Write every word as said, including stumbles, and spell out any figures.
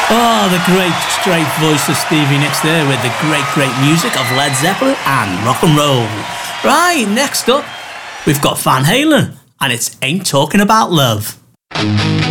Oh, the great, straight voice of Stevie Nicks there with the great, great music of Led Zeppelin and rock and roll. Right, next up, we've got Van Halen, and it's Ain't Talking About Love.